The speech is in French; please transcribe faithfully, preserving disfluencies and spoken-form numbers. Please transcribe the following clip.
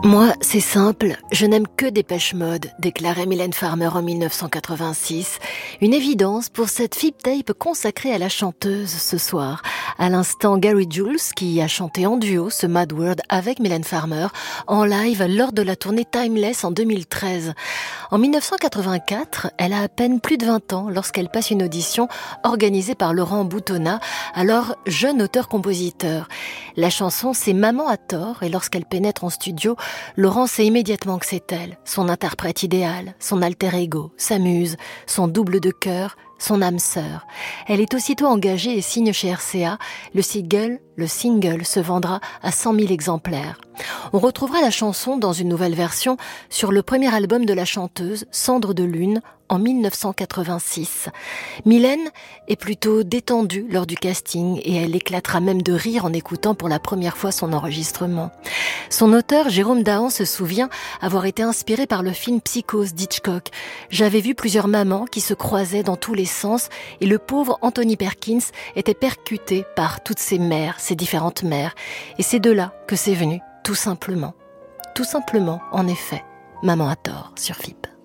Moi, c'est simple, je n'aime que Dépêche Mode, déclarait Mylène Farmer en mille neuf cent quatre-vingt-six. Une évidence pour cette flip tape consacrée à la chanteuse ce soir. À l'instant, Gary Jules, qui a chanté en duo ce Mad World avec Mylène Farmer, en live lors de la tournée Timeless en deux mille treize. En mille neuf cent quatre-vingt-quatre, elle a à peine plus de vingt ans lorsqu'elle passe une audition organisée par Laurent Boutonnat, alors jeune auteur-compositeur. La chanson, c'est Maman a tort, et lorsqu'elle pénètre en studio, Laurent sait immédiatement que c'est elle, son interprète idéal, son alter ego, sa muse, son double de cœur, son âme sœur. Elle est aussitôt engagée et signe chez R C A. Le single, le single se vendra à cent mille exemplaires. On retrouvera la chanson dans une nouvelle version sur le premier album de la chanteuse, Cendre de lune, en mille neuf cent quatre-vingt-six. Mylène est plutôt détendue lors du casting et elle éclatera même de rire en écoutant pour la première fois son enregistrement. Son auteur, Jérôme Dahan, se souvient avoir été inspiré par le film Psychose d'Hitchcock. J'avais vu plusieurs mamans qui se croisaient dans tous les sens et le pauvre Anthony Perkins était percuté par toutes ces mères, ces différentes mères. Et c'est de là que c'est venu, tout simplement. Tout simplement, en effet. Maman a tort sur F I P.